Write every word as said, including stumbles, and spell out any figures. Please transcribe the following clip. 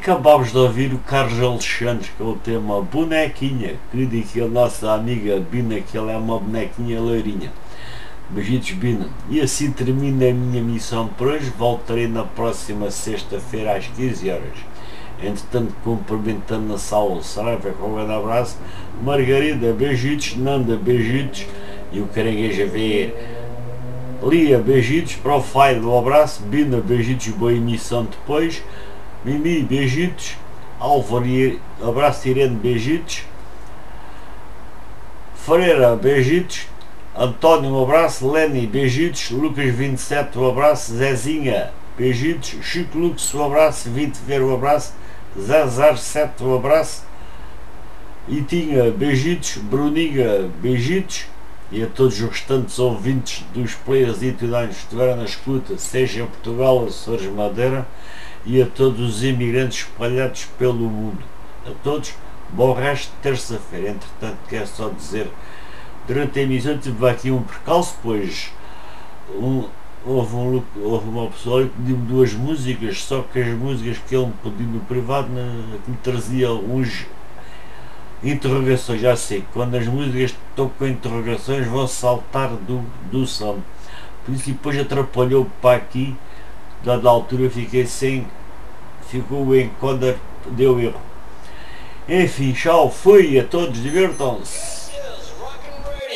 acabámos de ouvir o Carlos Alexandre com o tema Bonequinha, que diz que a nossa amiga Bina, que ela é uma bonequinha loirinha. Beijitos, Bina. E assim termina a minha missão por hoje. Voltarei na próxima sexta-feira às quinze horas. Entretanto, cumprimentando na sala Saraiva com um grande abraço. Margarida, beijitos. Nanda, beijitos. E o Caranguejo a ver. Lia, beijitos. Profile, um abraço. Bina, beijitos. Boa emissão depois. Mimi, beijitos. Álvaro, abraço. Irene, beijitos. Freira, beijitos. António, um abraço. Lenny, beijitos. Lucas vinte e sete, um abraço. Zezinha, beijitos. Chico Lux, um abraço. Vinte Ver, um abraço. Zé zero sete, um abraço. Itinha, beijitos. Bruninha, beijitos. E a todos os restantes ouvintes dos players itinerários que estiveram na escuta, seja em Portugal, Açores, Madeira, e a todos os imigrantes espalhados pelo mundo. A todos, bom resto de terça-feira. Entretanto, quero só dizer, durante a emissão tive aqui um percalço, pois um, houve, um, houve uma pessoa que pediu-me duas músicas, só que as músicas que ele me pediu no privado, né, que me trazia uns interrogações. Já sei, quando as músicas estão com interrogações vão saltar do, do som. Por isso depois atrapalhou para aqui, dada a altura fiquei sem, ficou o encoder, deu erro. Enfim, tchau, fui, a todos, divirtam-se.